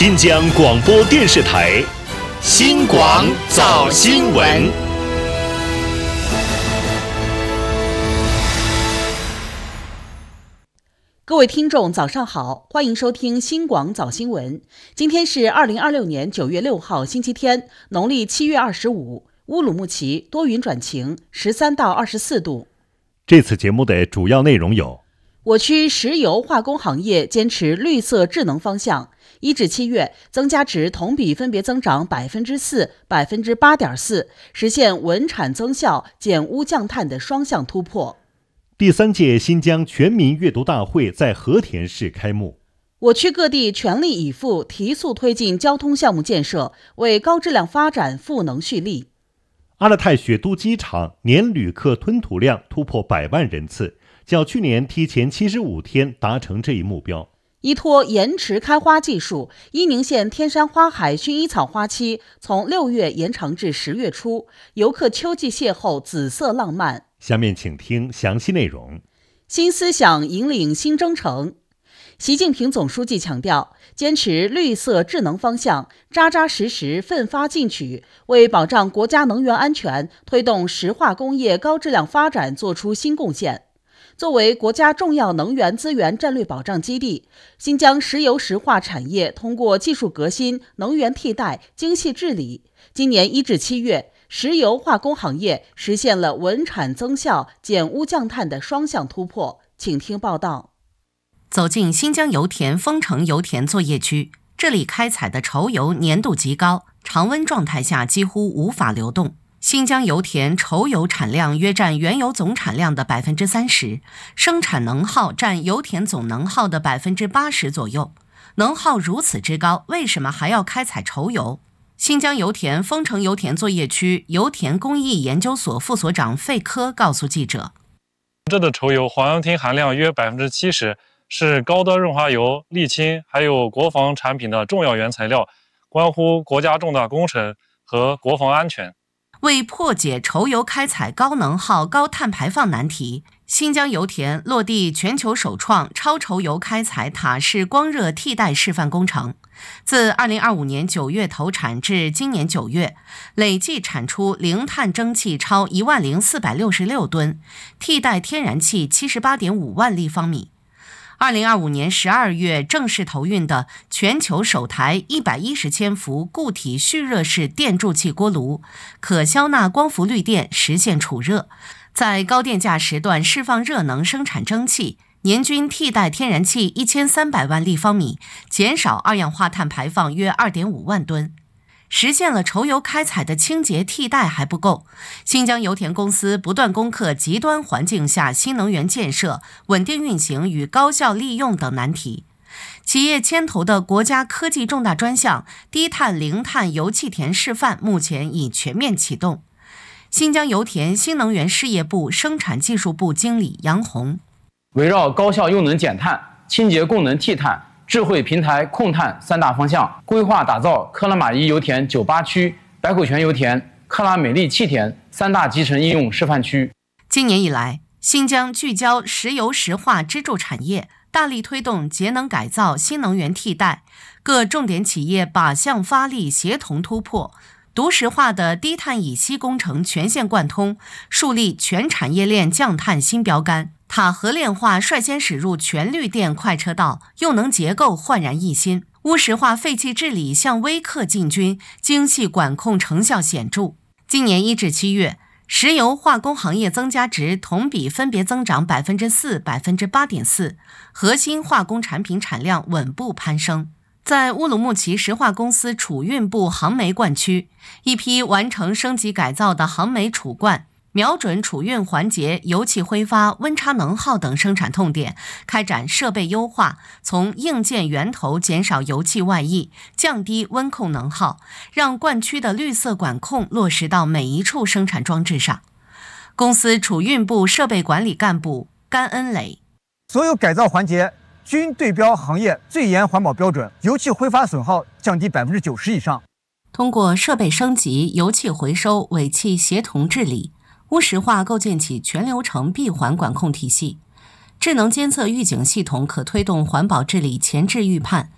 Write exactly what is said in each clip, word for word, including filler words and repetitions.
新疆广播电视台新广早新闻。 各位听众早上好，欢迎收听新广早新闻。今天是二零二六年九月六号星期天，农历七月二十五，乌鲁木齐多云转晴，十三到二十四度。 这次节目的主要内容有： 我区石油化工行业坚持绿色智能方向，一至七月增加值同比分别增长百分之四、百分之八点四，实现稳产增效、减污降碳的双向突破。 第三届新疆全民阅读大会在和田市开幕。 我区各地全力以赴提速推进交通项目建设，为高质量发展赋能蓄力。 阿勒泰雪都机场年旅客吞吐量突破百万人次，较去年提前七十五天达成这一目标。 依托延迟开花技术，伊宁县天山花海薰衣草花期从六月延长至十月初，游客秋季邂逅紫色浪漫。 下面请听详细内容。 新思想引领新征程。习近平总书记强调，坚持绿色智能方向，扎扎实实奋发进取，为保障国家能源安全、推动石化工业高质量发展作出新贡献。作为国家重要能源资源战略保障基地，新疆石油石化产业通过技术革新、能源替代、精细治理，今年一至七月，石油化工行业实现了稳产增效、减污降碳的双向突破。请听报道。 走进新疆油田丰城油田作业区，这里开采的稠油粘度极高，常温状态下几乎无法流动。新疆油田稠油产量约占原油总产量的百分之三十，生产能耗占油田总能耗的百分之八十左右。能耗如此之高，为什么还要开采稠油？新疆油田丰城油田作业区油田工艺研究所副所长费科告诉记者：“ 这的稠油黄氧烃含量约百分之七十，是高端润滑油、沥青还有国防产品的重要原材料，关乎国家重大工程和国防安全。” 为破解稠油开采高能耗、高碳排放难题，新疆油田落地全球首创超稠油开采塔式光热替代示范工程。自二零二五年九月投产至今年九月，累计产出零碳蒸汽超一万零四百六十六吨，替代天然气七十八点五万立方米。二零二五年十二月正式投运的全球首台一百一十千伏固体蓄热式电助气锅炉，可消纳光伏绿电实现储热，在高电价时段释放热能生产蒸汽，年均替代天然气一千三百万立方米，减少二氧化碳排放约二点五万吨。实现了稠油开采的清洁替代还不够，新疆油田公司不断攻克极端环境下新能源建设、稳定运行与高效利用等难题。企业牵头的国家科技重大专项低碳零碳油气田示范目前已全面启动。新疆油田新能源事业部生产技术部经理杨红： 围绕高效用能减碳、清洁供能替碳、智慧平台控碳三大方向，规划打造克拉玛依油田九八区、白口泉油田、克拉美丽气田三大集成应用示范区。 今年以来，新疆聚焦石油石化支柱产业，大力推动节能改造、新能源替代，各重点企业靶向发力，协同突破。独石化的低碳乙烯工程全线贯通，树立全产业链降碳新标杆。塔河炼化率先驶入全绿电快车道，用能结构焕然一新。乌石化废气治理向微克进军，精细管控成效显著。今年一至七月，石油化工行业增加值同比分别增长百分之四、百分之八点四，核心化工产品产量稳步攀升。在乌鲁木齐石化公司储运部航煤罐区，一批完成升级改造的航煤储罐，瞄准储运环节油气挥发、温差能耗等生产痛点，开展设备优化，从硬件源头减少油气外溢，降低温控能耗，让罐区的绿色管控落实到每一处生产装置上。公司储运部设备管理干部甘恩磊： 所有改造环节均对标行业最严环保标准，油气挥发损耗降低百分之九十以上。 通过设备升级、油气回收、尾气协同治理，乌石化构建起全流程闭环管控体系，智能监测预警系统可推动环保治理前置预判，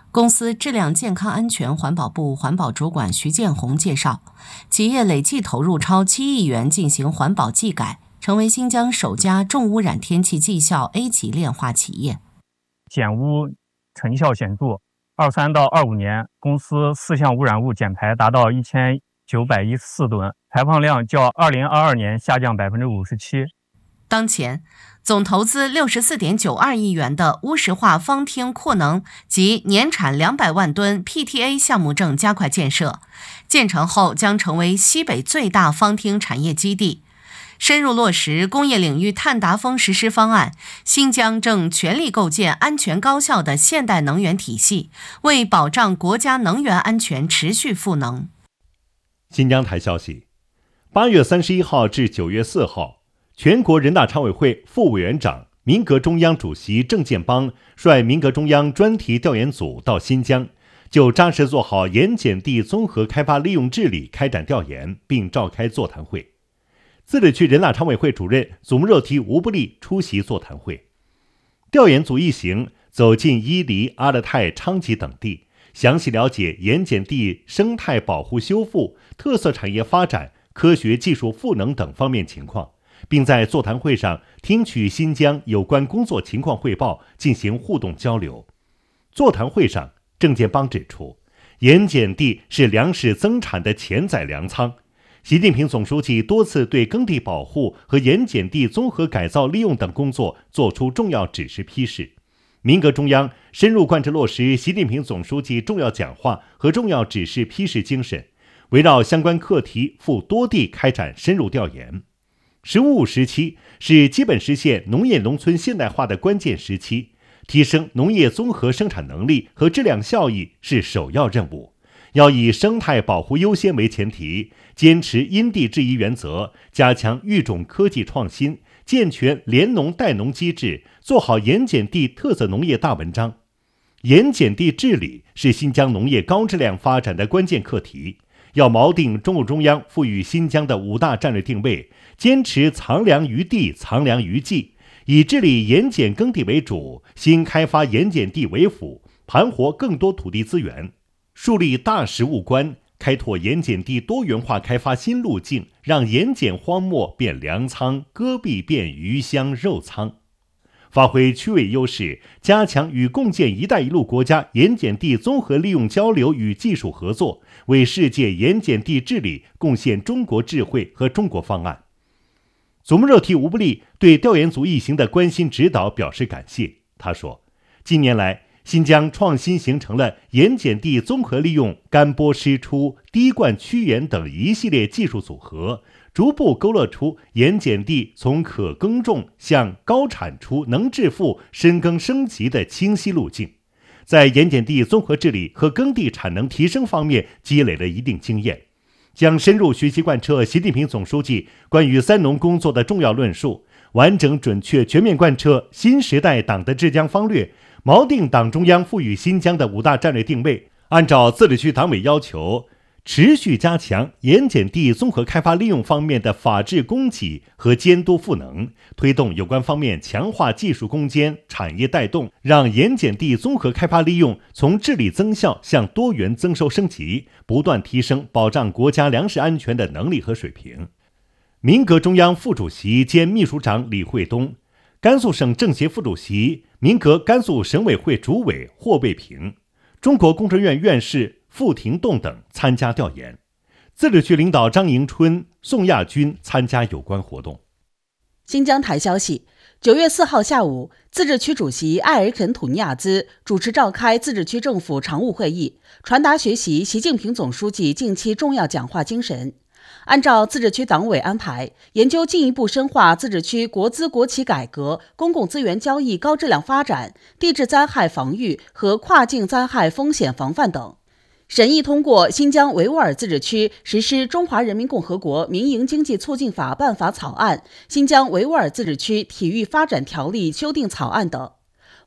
公司质量健康安全环保部环保主管徐建红介绍，企业累计投入超七亿元进行环保技改，成为新疆首家重污染天气绩效 A 级炼化企业。 减污成效显著，二三到二五年，公司四项污染物减排达到一千九百一十四吨，排放量较二零二二年下降百分之五十七。 当前，总投资六十四点九二亿元的乌石化方厅扩能及年产两百万吨 P T A 项目正加快建设，建成后将成为西北最大方厅产业基地。深入落实工业领域碳达峰实施方案，新疆正全力构建安全高效的现代能源体系，为保障国家能源安全持续赋能。 新疆台消息，八月三十一号至九月四号，全国人大常委会副委员长、民革中央主席郑建邦率民革中央专题调研组到新疆，就扎实做好盐碱地综合开发利用治理开展调研，并召开座谈会。自治区人大常委会主任祖木热提吴布利出席座谈会。调研组一行走进伊犁、阿勒泰、昌吉等地，详细了解盐碱地生态保护修复、特色产业发展、科学技术赋能等方面情况，并在座谈会上听取新疆有关工作情况汇报，进行互动交流。座谈会上，郑建邦指出，盐碱地是粮食增产的潜在粮仓。习近平总书记多次对耕地保护和盐碱地综合改造利用等工作作出重要指示批示。民革中央深入贯彻落实习近平总书记重要讲话和重要指示批示精神，围绕相关课题赴多地开展深入调研。“十五五”时期是基本实现农业农村现代化的关键时期，提升农业综合生产能力和质量效益是首要任务。要以生态保护优先为前提，坚持因地制宜原则，加强育种科技创新，健全联农带农机制，做好盐碱地特色农业大文章。盐碱地治理是新疆农业高质量发展的关键课题，要锚定中共中央赋予新疆的五大战略定位，坚持藏粮于地、藏粮于技，以治理盐碱耕地为主，新开发盐碱地为辅，盘活更多土地资源。树立大实务观，开拓盐碱地多元化开发新路径，让盐碱荒漠变粮仓，戈壁变鱼香肉仓。发挥区位优势，加强与共建“一带一路”国家盐碱地综合利用交流与技术合作，为世界盐碱地治理贡献中国智慧和中国方案。祖木热提吴布利对调研组一行的关心指导表示感谢。他说，近年来，新疆创新形成了盐碱地综合利用干播湿出、滴灌驱盐等一系列技术组合，逐步勾勒出盐碱地从可耕种向高产出、能致富、深耕升级的清晰路径，在盐碱地综合治理和耕地产能提升方面积累了一定经验，将深入学习贯彻习近平总书记关于三农工作的重要论述，完整准确全面贯彻新时代党的治疆方略，锚定党中央赋予新疆的五大战略定位，按照自治区党委要求，持续加强盐碱地综合开发利用方面的法治供给和监督赋能，推动有关方面强化技术攻坚、产业带动，让盐碱地综合开发利用从治理增效向多元增收升级，不断提升保障国家粮食安全的能力和水平。民革中央副主席兼秘书长李惠东、甘肃省政协副主席、民革甘肃省委会主委霍卫平、中国工程院院士傅廷栋等参加调研。自治区领导张迎春、宋亚军参加有关活动。 新疆台消息，九月四号下午，自治区主席艾尔肯·土尼亚兹主持召开自治区政府常务会议，传达学习习近平总书记近期重要讲话精神。按照自治区党委安排，研究进一步深化自治区国资国企改革、公共资源交易高质量发展、地质灾害防御和跨境灾害风险防范等。审议通过新疆维吾尔自治区实施《中华人民共和国民营经济促进法》办法草案、新疆维吾尔自治区体育发展条例修订草案等。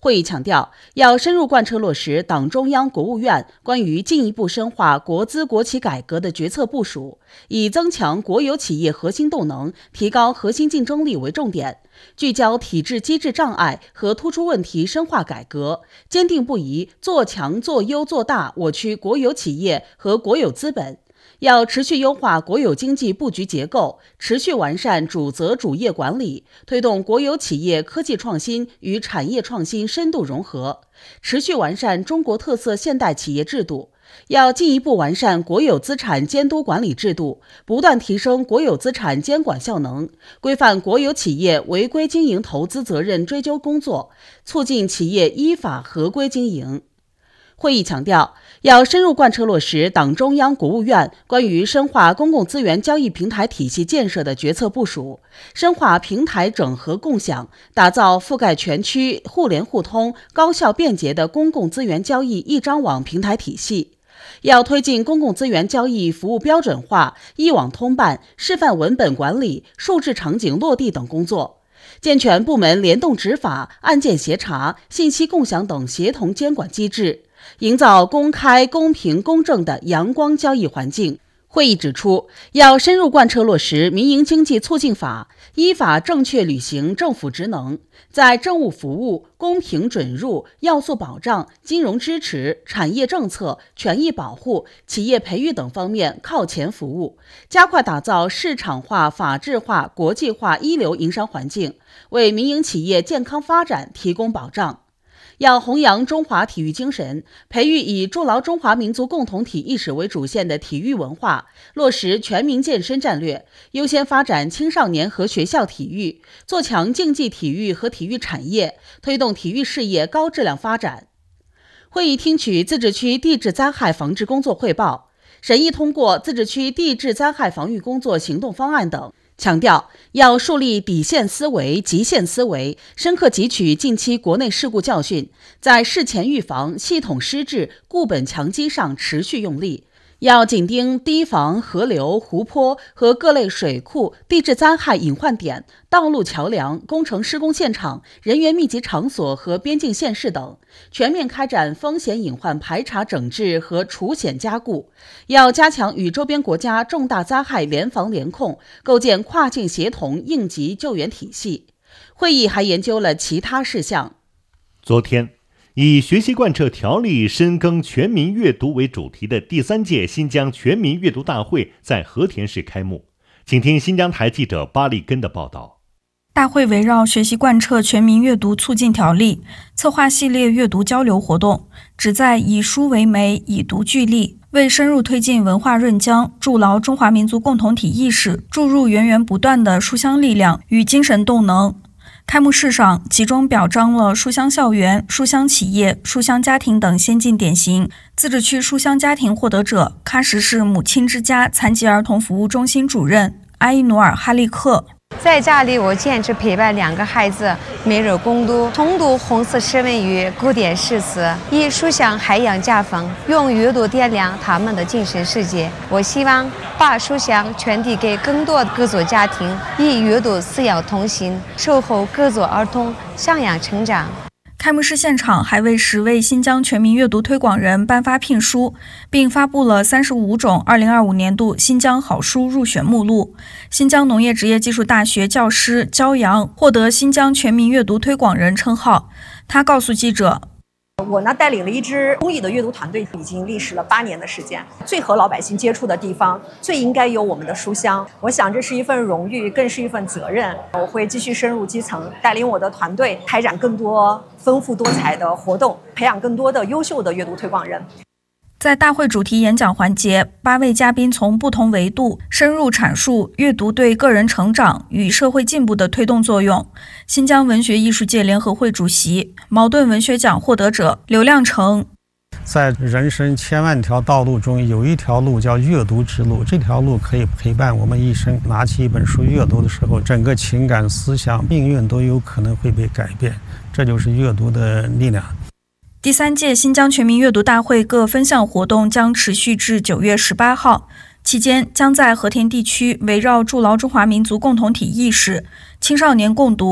会议强调，要深入贯彻落实党中央、国务院关于进一步深化国资国企改革的决策部署，以增强国有企业核心动能、提高核心竞争力为重点，聚焦体制机制障碍和突出问题深化改革，坚定不移做强、做优、做大我区国有企业和国有资本。要持续优化国有经济布局结构，持续完善主责主业管理，推动国有企业科技创新与产业创新深度融合，持续完善中国特色现代企业制度。要进一步完善国有资产监督管理制度，不断提升国有资产监管效能，规范国有企业违规经营投资责任追究工作，促进企业依法合规经营。会议强调，要深入贯彻落实党中央、国务院关于深化公共资源交易平台体系建设的决策部署，深化平台整合共享，打造覆盖全区、互联互通、高效便捷的公共资源交易一张网平台体系。要推进公共资源交易服务标准化、一网通办、示范文本管理、数字场景落地等工作，健全部门联动执法、案件协查、信息共享等协同监管机制，营造公开、公平、公正的阳光交易环境。会议指出，要深入贯彻落实民营经济促进法，依法正确履行政府职能，在政务服务、公平准入、要素保障、金融支持、产业政策、权益保护、企业培育等方面靠前服务，加快打造市场化、法治化、国际化一流营商环境，为民营企业健康发展提供保障。要弘扬中华体育精神，培育以筑牢中华民族共同体意识为主线的体育文化，落实全民健身战略，优先发展青少年和学校体育，做强竞技体育和体育产业，推动体育事业高质量发展。会议听取自治区地质灾害防治工作汇报，审议通过自治区地质灾害防御工作行动方案等。强调要树立底线思维、极限思维，深刻汲取近期国内事故教训，在事前预防、系统施治、固本强基上持续用力。要紧盯堤防、河流、湖泊和各类水库、地质灾害隐患点、道路桥梁、工程施工现场、人员密集场所和边境县市等，全面开展风险隐患排查整治和除险加固。要加强与周边国家重大灾害联防联控，构建跨境协同应急救援体系。会议还研究了其他事项。 昨天，以学习贯彻条例深耕全民阅读为主题的第三届新疆全民阅读大会在和田市开幕。请听新疆台记者巴利根的报道。 大会围绕学习贯彻全民阅读促进条例，策划系列阅读交流活动，旨在以书为媒，以读聚力，为深入推进文化润浆，筑牢中华民族共同体意识，注入源源不断的书香力量与精神动能。开幕式上集中表彰了书香校园、书香企业、书香家庭等先进典型。自治区书香家庭获得者喀什市母亲之家残疾儿童服务中心主任阿伊努尔哈利克。 在家里，我坚持陪伴两个孩子，每日共读、重读红色诗文与古典诗词，以书香海洋家风，用阅读点亮他们的精神世界。我希望把书香传递给更多各族家庭，以阅读饲养童心，守候各族儿童向阳成长。 开幕式现场还为十位新疆全民阅读推广人颁发聘书，并发布了三十五种二零二五年度新疆好书入选目录。新疆农业职业技术大学教师焦阳获得新疆全民阅读推广人称号。他告诉记者， 我呢带领了一支公益的阅读团队，已经历时了八年的时间。最和老百姓接触的地方，最应该有我们的书香。我想这是一份荣誉，更是一份责任。我会继续深入基层，带领我的团队开展更多丰富多彩的活动，培养更多的优秀的阅读推广人。 在大会主题演讲环节，八位嘉宾从不同维度深入阐述阅读对个人成长与社会进步的推动作用。新疆文学艺术界联合会主席、茅盾文学奖获得者刘亮程， 在人生千万条道路中，有一条路叫阅读之路，这条路可以陪伴我们一生。拿起一本书阅读的时候，整个情感、思想、命运都有可能会被改变，这就是阅读的力量。 第三届新疆全民阅读大会各分项活动将持续至九月十八号，期间将在和田地区围绕筑牢中华民族共同体意识、青少年共读、